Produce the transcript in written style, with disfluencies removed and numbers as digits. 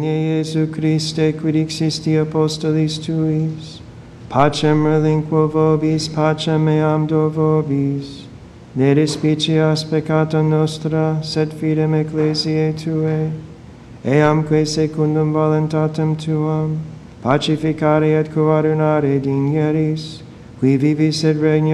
Iesu Christe, quid existi apostolis tuis, pacem relinquo vobis, pacem meam do vobis. Ne despicias peccata nostra, sed fidem ecclesiae Tuae, eamque secundum voluntatem Tuam, pacificare et coadunare digneris, qui vivis et regna